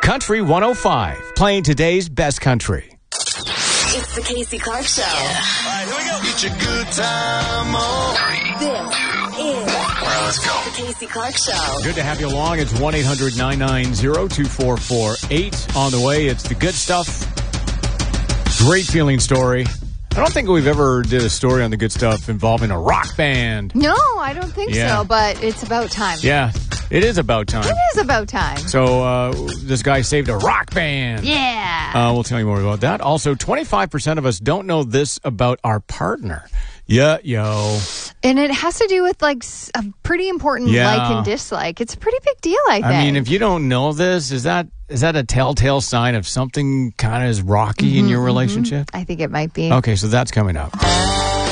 Country 105, playing today's best country. It's the Casey Clark Show. All right, here we go. Get your good time on. This is All right, let's go. the Casey Clark Show. Good to have you along. It's 1-800-990-2448. On the way, it's the good stuff. Great feeling story. I don't think we've ever did a story on the good stuff involving a rock band. No, I don't think so, but it's about time. Yeah, it is about time. It is about time. So this guy saved a rock band. Yeah. We'll tell you more about that. Also, 25% of us don't know this about our partner. Yeah, yo. And it has to do with like a pretty important like and dislike. It's a pretty big deal, I think. I mean, if you don't know this, is that a telltale sign of something kind of is rocky in your relationship? I think it might be. Okay, so that's coming up.